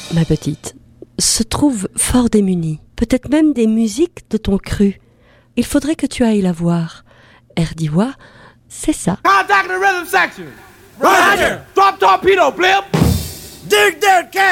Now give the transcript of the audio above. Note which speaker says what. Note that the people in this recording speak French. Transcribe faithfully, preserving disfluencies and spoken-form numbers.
Speaker 1: ma petite, se trouve fort démunie, peut-être même des musiques de ton cru. Il faudrait que tu ailles la voir. Erdiwa, c'est ça.
Speaker 2: Contact the rhythm section. Roger. Drop torpedo, blimp. Dig that cat.